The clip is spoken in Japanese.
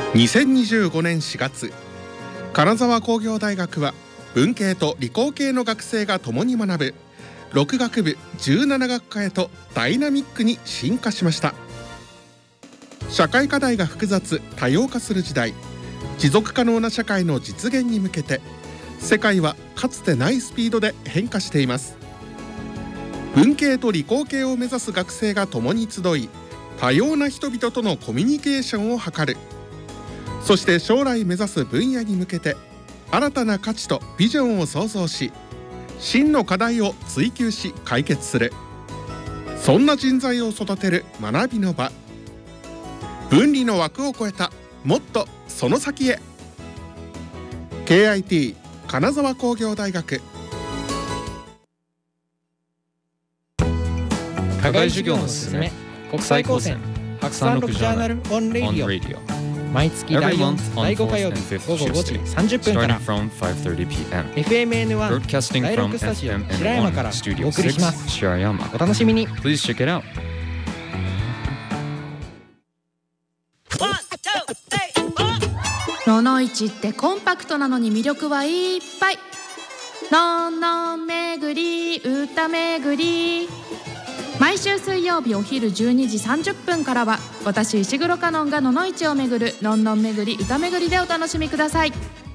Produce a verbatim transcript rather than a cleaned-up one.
にせんにじゅうごねんしがつ、金沢工業大学は文系と理工系の学生が共に学ぶろく学部じゅうなな学科へとダイナミックに進化しました。社会課題が複雑多様化する時代、持続可能な社会の実現に向けて世界はかつてないスピードで変化しています。文系と理工系を目指す学生が共に集い、多様な人々とのコミュニケーションを図る。そして将来目指す分野に向けて新たな価値とビジョンを創造し、真の課題を追求し解決する。そんな人材を育てる学びの場。分離の枠を超えたもっとその先へ。 ケーアイティー 金沢工業大学。 課外授業のすすめ、国際高専白山六ジャーナルオンレディオ。毎月だいよん、だいご火曜日午後ごじさんじゅっぷんから エフエムエヌワン だいろくスタジオ白山からお送りします。お楽しみに。 ののいちってコンパクトなのに魅力はいっぱい。のんのんめぐり歌めぐり。毎週水曜日お昼じゅうにじさんじゅっぷんからは私石黒香音がののいちをめぐるのんのんめぐり歌めぐりでお楽しみください。